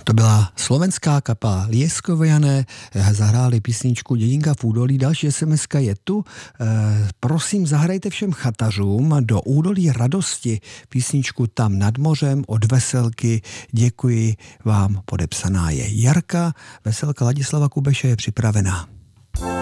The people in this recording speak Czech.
To byla slovenská kapela Lieskoviané, zahráli písničku Dědinka v údolí. Další SMS-ka je tu. Prosím, zahrajte všem chatařům do Údolí radosti písničku Tam nad mořem od Veselky. Děkuji vám, podepsaná je Jarka. Veselka Ladislava Kubeše je připravená.